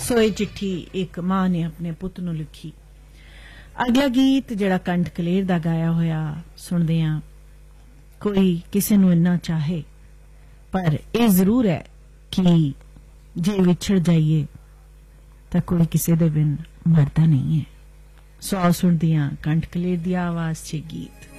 ਸੋ ਇਹ ਚਿੱਠੀ ਇੱਕ ਮਾਂ ਨੇ ਆਪਣੇ ਪੁੱਤ ਨੂੰ ਲਿਖੀ। ਅਗਲਾ ਗੀਤ ਜਿਹੜਾ ਕੰਠ ਕਲੇਰ ਦਾ ਗਾਇਆ ਹੋਇਆ ਸੁਣਦੇ ਹਾਂ। ਕੋਈ ਕਿਸੇ ਨੂੰ ਇੰਨਾ ਚਾਹੇ, ਪਰ ਇਹ ਜ਼ਰੂਰ ਹੈ ਕਿ ਜੇ ਵਿਛੜ ਜਾਈਏ ਤਾਂ ਕੋਈ ਕਿਸੇ ਦੇ ਬਿਨ ਮਰਦਾ ਨਹੀਂ ਹੈ। ਸੋ ਸੁਣਦੇ ਹਾਂ ਕੰਠ ਕਲੇਰ ਦੀ ਆਵਾਜ਼ 'ਚ ਗੀਤ।